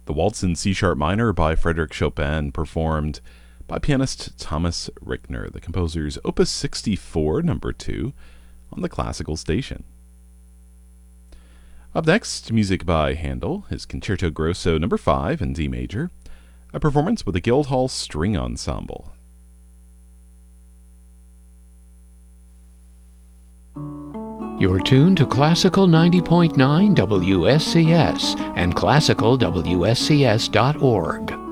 The Waltz in C-sharp minor by Frédéric Chopin, performed by pianist Thomas Rickner, the composer's Opus 64, number 2, on the Classical Station. Up next, music by Handel, his Concerto Grosso number 5 in D major, a performance with the Guildhall String Ensemble. You're tuned to Classical 90.9 WSCS and classicalwscs.org.